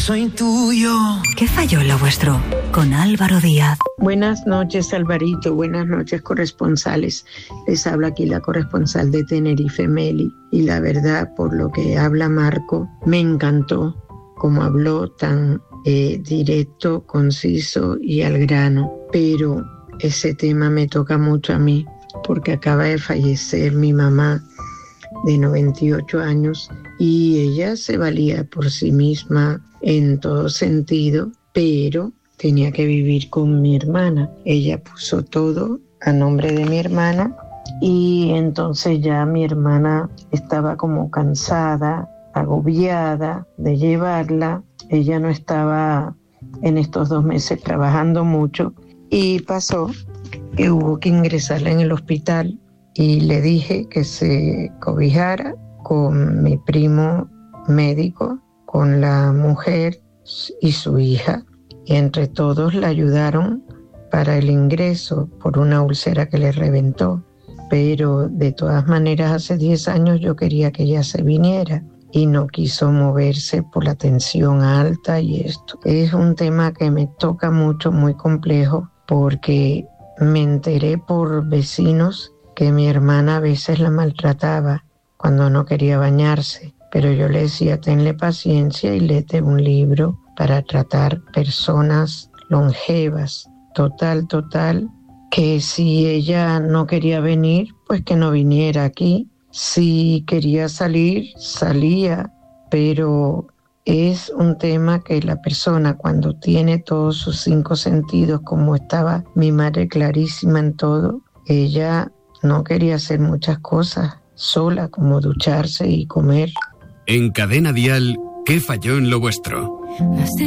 soy tuyo. ¿Qué falló en lo vuestro? Con Álvaro Díaz. Buenas noches, Alvarito. Buenas noches, corresponsales. Les habla aquí la corresponsal de Tenerife, Meli. Y la verdad, por lo que habla Marco, me encantó como habló, tan directo, conciso y al grano. Pero ese tema me toca mucho a mí, porque acaba de fallecer mi mamá de 98 años y ella se valía por sí misma en todo sentido, pero tenía que vivir con mi hermana. Ella puso todo a nombre de mi hermana y entonces ya mi hermana estaba como cansada, agobiada de llevarla. Ella no estaba en estos 2 meses trabajando mucho y pasó que hubo que ingresarla en el hospital y le dije que se cobijara con mi primo médico, con la mujer y su hija, y entre todos la ayudaron para el ingreso por una úlcera que le reventó. Pero de todas maneras hace 10 años yo quería que ella se viniera y no quiso moverse por la tensión alta y esto. Es un tema que me toca mucho, muy complejo, porque me enteré por vecinos que mi hermana a veces la maltrataba cuando no quería bañarse, pero yo le decía, tenle paciencia y léete un libro para tratar personas longevas. Total, que si ella no quería venir, pues que no viniera aquí. Si quería salir, salía, pero es un tema que la persona cuando tiene todos sus 5 sentidos, como estaba mi madre clarísima en todo, ella no quería hacer muchas cosas sola, como ducharse y comer. En Cadena Dial, ¿qué falló en lo vuestro?